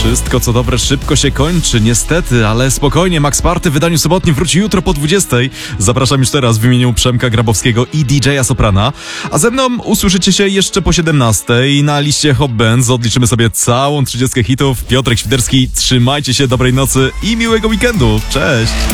Wszystko co dobre szybko się kończy, niestety, ale spokojnie, Max Party w wydaniu sobotnim wróci jutro po 20. Zapraszam już teraz w imieniu Przemka Grabowskiego i DJ-a Soprana. A ze mną usłyszycie się jeszcze po 17. Na liście Hot Bands odliczymy sobie całą 30 hitów. Piotrek Świderski, trzymajcie się, dobrej nocy i miłego weekendu. Cześć!